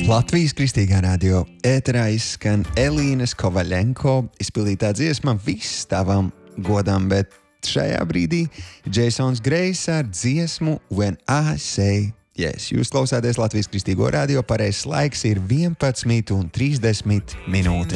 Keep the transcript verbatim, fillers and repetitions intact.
Latvijas Kristīgā radio ēterā izskan Elīnas Kovaļenko izpildītā dziesma Viss tavam godam, bet šajā brīdī Jasons Grejs ar dziesmu When I Say Yes. Jūs klausāties Latvijas Kristīgo radio, pareizs laiks ir vienpadsmit un trīsdesmit minūtes.